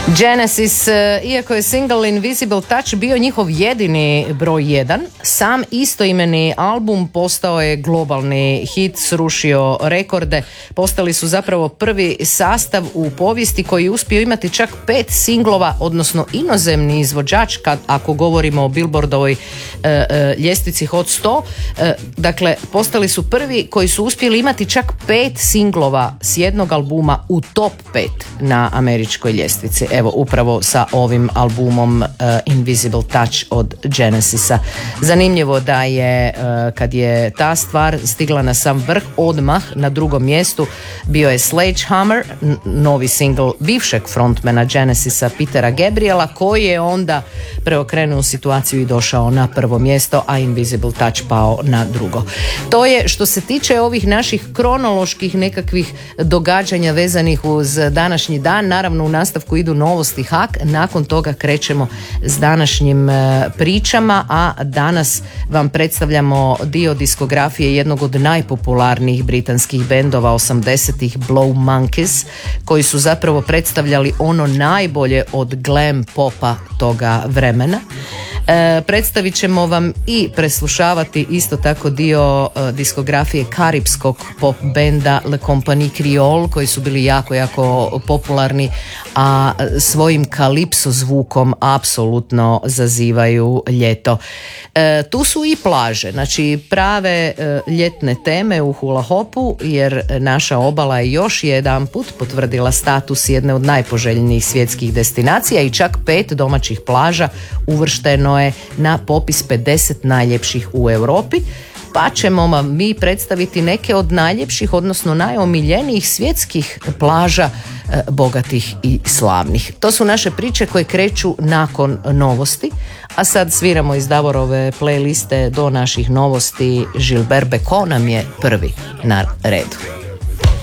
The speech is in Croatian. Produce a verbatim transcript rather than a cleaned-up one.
Genesis, iako je single Invisible Touch bio njihov jedini broj jedan, sam istoimeni album postao je globalni hit, srušio rekorde. Postali su zapravo prvi sastav u povijesti koji je uspio imati čak pet singlova, odnosno inozemni izvođač, kad, ako govorimo o Billboardovoj e, e, ljestvici Hot sto. E, dakle, postali su prvi koji su uspjeli imati čak pet singlova s jednog albuma u top pet na američkoj ljestvici. Evo, upravo sa ovim albumom uh, Invisible Touch od Genesisa. Zanimljivo da je, uh, kad je ta stvar stigla na sam vrh, odmah na drugom mjestu bio je Sledgehammer, n- novi single bivšeg frontmana Genesisa Petera Gabriela, koji je onda preokrenuo situaciju i došao na prvo mjesto, a Invisible Touch pao na drugo. To je što se tiče ovih naših kronoloških nekakvih događanja vezanih uz današnji dan. Naravno, u nastavku idu novosti Hak, nakon toga krećemo s današnjim e, pričama, a danas vam predstavljamo dio diskografije jednog od najpopularnijih britanskih bendova osamdesetih, Blow Monkeys, koji su zapravo predstavljali ono najbolje od glam popa toga vremena. E, predstavit ćemo vam i preslušavati isto tako dio e, diskografije karipskog pop benda Le Compagnie Creole, koji su bili jako, jako popularni, a svojim kalipso zvukom apsolutno zazivaju ljeto. E, tu su i plaže, znači prave e, ljetne teme u hula hopu, jer naša obala je još jedanput potvrdila status jedne od najpoželjnijih svjetskih destinacija i čak pet domaćih plaža uvršteno je na popis pedeset najljepših u Europi. Pa ćemo vam mi predstaviti neke od najljepših, odnosno najomiljenijih svjetskih plaža, e, bogatih i slavnih. To su naše priče koje kreću nakon novosti, a sad sviramo iz Davorove playliste do naših novosti. Gilbert Bécaud nam je prvi na redu.